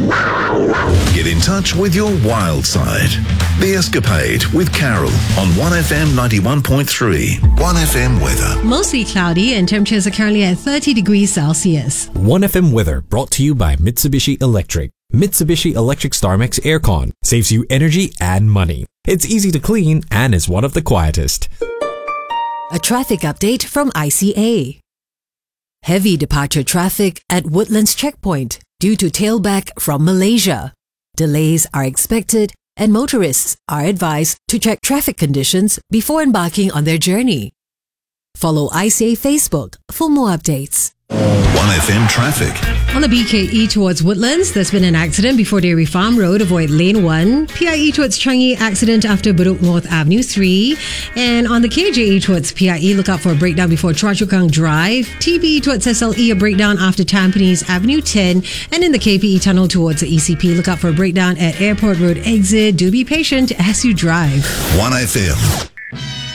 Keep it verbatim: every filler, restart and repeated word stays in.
Get in touch with your wild side. The Escapade with Carol on one F M ninety-one point three. one F M weather. Mostly cloudy and temperatures are currently at thirty degrees Celsius. one F M weather brought to you by Mitsubishi Electric. Mitsubishi Electric StarMax Aircon saves you energy and money. It's easy to clean and is one of the quietest. A traffic update from I C A. Heavy departure traffic at Woodlands Checkpoint due to tailback from Malaysia. Delays are expected and motorists are advised to check traffic conditions before embarking on their journey. Follow I C A Facebook for more updates. one F M traffic. On the B K E towards Woodlands, there's been an accident before Dairy Farm Road. Avoid lane one. P I E towards Changi, accident after Bedok North Avenue three. And on the K J E towards P I E, look out for a breakdown before Choa Chu Kang Drive. T B E towards S L E, a breakdown after Tampines Avenue ten. And in the K P E tunnel towards the E C P, look out for a breakdown at Airport Road exit. Do be patient as you drive. one F M.